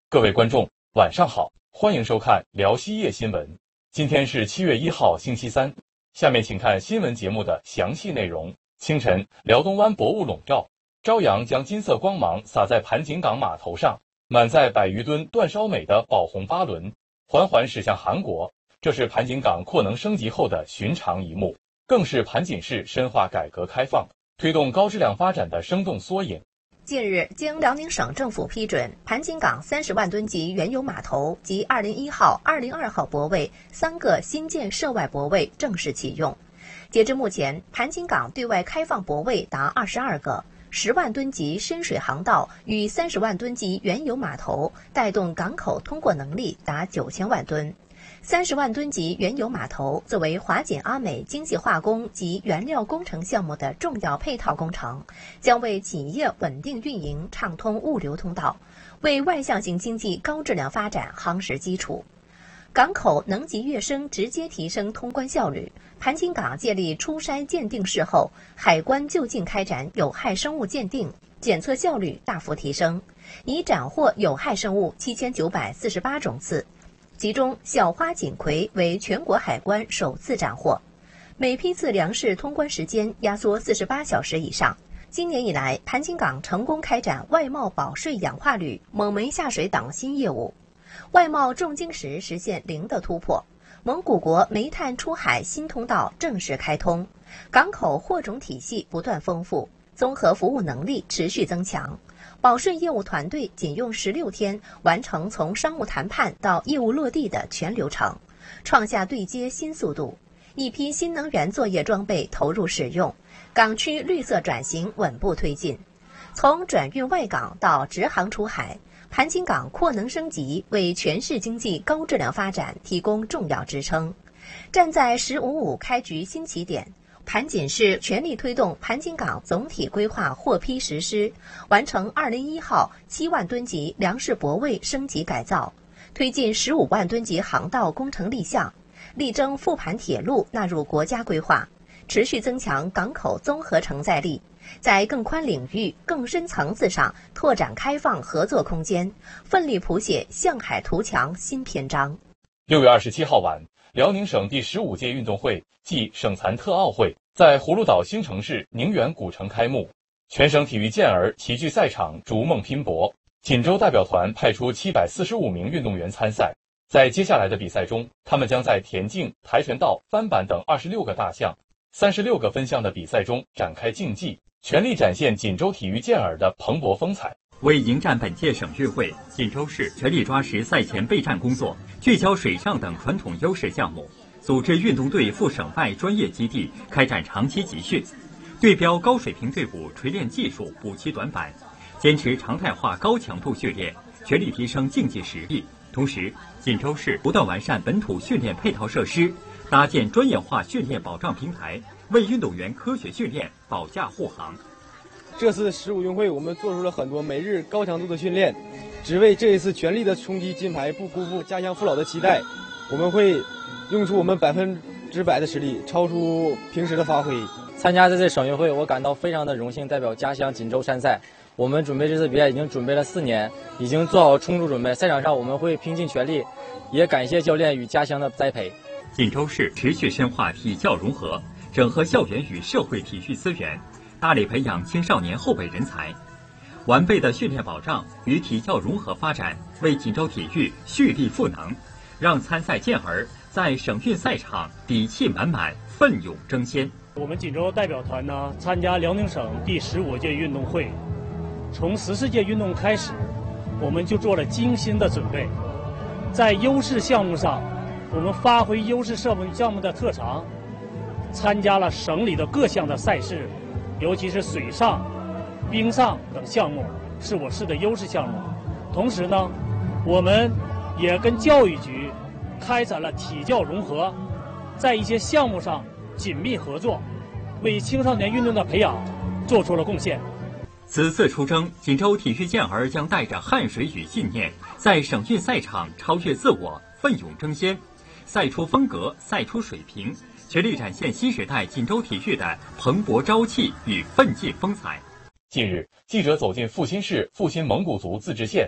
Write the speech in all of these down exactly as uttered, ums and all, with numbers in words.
各位观众，晚上好，欢迎收看辽西夜新闻。今天是七月一号，星期三。下面请看新闻节目的详细内容。清晨，辽东湾薄雾笼罩，朝阳将金色光芒洒在盘锦港码头上，满载百余吨煅烧镁的宝红八轮缓缓驶向韩国。这是盘锦港扩能升级后的寻常一幕，更是盘锦市深化改革开放、推动高质量发展的生动缩影。 近日，经辽宁省政府批准，盘锦港三十万吨级原油码头及二零一号、二零二号泊位三个新建涉外泊位正式启用。截至目前，盘锦港对外开放泊位达二十二个，十万吨级深水航道与三十万吨级原油码头带动港口通过能力达九千万吨。三十万吨级原油码头作为华锦阿美精细化工及原料工程项目的重要配套工程，将为企业稳定运营畅通物流通道，为外向型经济高质量发展夯实基础。港口能级跃升，直接提升通关效率。盘锦港建立初筛鉴定室后，海关就近开展有害生物鉴定，检测效率大幅提升，已斩获有害生物七千九百四十八种次。其中，小花锦葵为全国海关首次斩获，每批次粮食通关时间压缩四十八小时以上。今年以来，盘锦港成功开展外贸保税氧化铝、蒙煤下水等新业务，外贸重晶石实现零的突破，蒙古国煤炭出海新通道正式开通，港口货种体系不断丰富，综合服务能力持续增强。保税业务团队仅用十六天完成从商务谈判到业务落地的全流程，创下对接新速度。一批新能源作业装备投入使用，港区绿色转型稳步推进。从转运外港到直航出海，盘锦港扩能升级为全市经济高质量发展提供重要支撑。站在“十五五”开局新起点，盘锦市全力推动盘锦港总体规划获批实施，完成二零一号七万吨级粮食泊位升级改造，推进十五万吨级航道工程立项，力争复盘铁路纳入国家规划，持续增强港口综合承载力，在更宽领域、更深层次上拓展开放合作空间，奋力谱写向海图强新篇章。 六月二十七号晚，辽宁省第十五届运动会暨省残特奥会在葫芦岛新城市宁远古城开幕，全省体育健儿齐聚赛场逐梦拼搏。锦州代表团派出七百四十五名运动员参赛，在接下来的比赛中，他们将在田径、跆拳道、翻板等二十六个大项、三十六个分项的比赛中展开竞技，全力展现锦州体育健儿的蓬勃风采。 为迎战本届省运会，锦州市全力抓实赛前备战工作，聚焦水上等传统优势项目，组织运动队赴省外专业基地开展长期集训，对标高水平队伍锤炼技术，补齐短板，坚持常态化高强度训练，全力提升竞技实力。同时，锦州市不断完善本土训练配套设施，搭建专业化训练保障平台，为运动员科学训练保驾护航。 这次十五运会，我们做出了很多每日高强度的训练，只为这一次全力的冲击金牌，不辜负家乡父老的期待。我们会用出我们百分之百的实力，超出平时的发挥。 参加这次省运会，我感到非常的荣幸，代表家乡锦州参赛。我们准备这次比赛已经准备了四年，已经做好充足准备。赛场上我们会拼尽全力，也感谢教练与家乡的栽培。 锦州市持续深化体教融合，整合校园与社会体育资源，大力培养青少年后备人才，完备的训练保障与体教融合发展，为锦州体育蓄力赋能，让参赛健儿在省运赛场底气满满，奋勇争先。 我们锦州代表团呢，参加辽宁省第十五届运动会，从十四届运动开始，我们就做了精心的准备，在优势项目上，我们发挥优势项目项目的特长，参加了省里的各项的赛事，尤其是水上、冰上等项目是我市的优势项目。同时呢，我们也跟教育局开展了体教融合，在一些项目上紧密合作，为青少年运动的培养做出了贡献。 此次出征，锦州体育健儿将带着汗水与信念，在省运赛场超越自我，奋勇争先，赛出风格，赛出水平，全力展现新时代锦州体育的蓬勃朝气与奋进风采。 近日，记者走进阜新市阜新蒙古族自治县，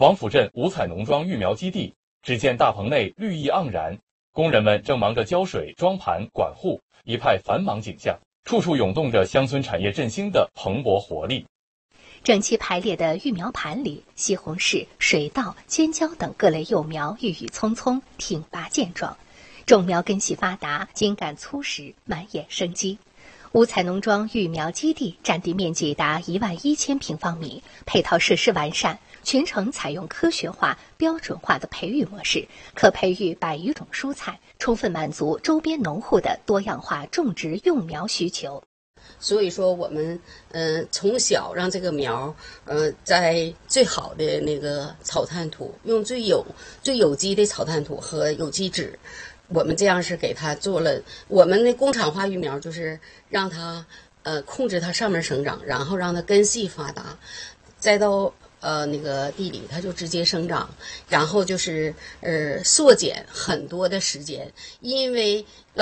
王府镇五彩农庄育苗基地，只见大棚内绿意盎然，工人们正忙着浇水、装盘、管护，一派繁忙景象，处处涌动着乡村产业振兴的蓬勃活力。 整齐排列的育苗盘里，西红柿、水稻、尖椒等各类幼苗郁郁葱葱，挺拔健壮，种苗根系发达，茎干粗实，满眼生机。五彩农庄育苗基地占地面积达一万一千平方米，配套设施完善，全程采用科学化、标准化的培育模式，可培育百余种蔬菜，充分满足周边农户的多样化种植用苗需求。 所以说，我们呃从小让这个苗呃在最好的那个草炭土，用最有最有机的草炭土和有机质。我们这样是给它做了，我们的工厂化育苗就是让它呃控制它上面生长，然后让它根系发达，再到呃那个地里它就直接生长，然后就是呃缩减很多的时间，因为